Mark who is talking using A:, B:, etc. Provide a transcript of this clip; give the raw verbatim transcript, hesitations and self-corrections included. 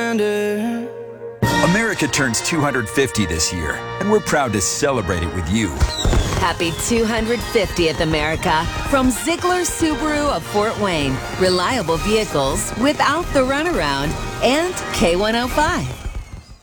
A: reminder.
B: America turns two hundred fifty this year, and we're proud to celebrate it with you.
C: Happy two hundred fiftieth, America, from Ziegler Subaru of Fort Wayne. Reliable vehicles without the runaround, and K one oh five.